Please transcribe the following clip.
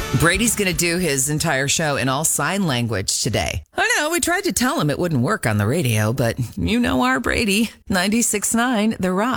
Brady's going to do his entire show in all sign language today. I know, we tried to tell him it wouldn't work on the radio, but you know our Brady. 96.9 The Rock.